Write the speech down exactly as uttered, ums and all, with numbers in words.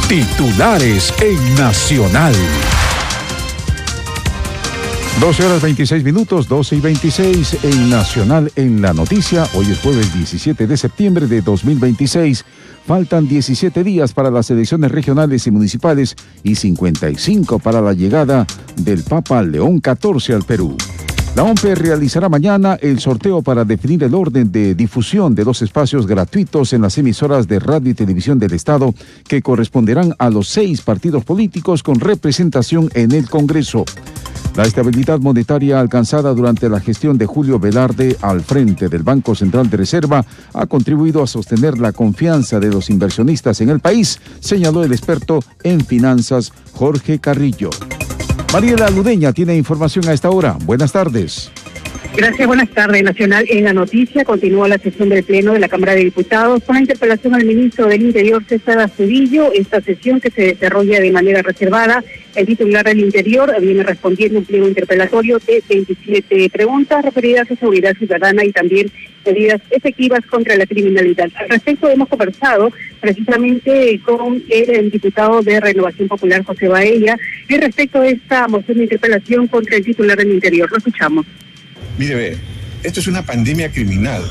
Titulares en Nacional. doce horas veintiséis minutos, doce y veintiséis en Nacional en la noticia. Hoy es jueves diecisiete de septiembre de dos mil veintiséis. Faltan diecisiete días para las elecciones regionales y municipales y cincuenta y cinco para la llegada del Papa León catorce al Perú. La O M P E realizará mañana el sorteo para definir el orden de difusión de dos espacios gratuitos en las emisoras de radio y televisión del Estado que corresponderán a los seis partidos políticos con representación en el Congreso. La estabilidad monetaria alcanzada durante la gestión de Julio Velarde al frente del Banco Central de Reserva ha contribuido a sostener la confianza de los inversionistas en el país, señaló el experto en finanzas Jorge Carrillo. Mariela Ludeña tiene información a esta hora. Buenas tardes. Gracias, buenas tardes. Nacional en la noticia. Continúa la sesión del Pleno de la Cámara de Diputados con la interpelación al ministro del Interior, César Astudillo. Esta sesión, que se desarrolla de manera reservada, el titular del Interior viene respondiendo un pliego interpelatorio de veintisiete preguntas referidas a seguridad ciudadana y también medidas efectivas contra la criminalidad. Al respecto hemos conversado precisamente con el diputado de Renovación Popular, José Baella, y respecto a esta moción de interpelación contra el titular del Interior. Lo escuchamos. Mire, ve, esto es una pandemia criminal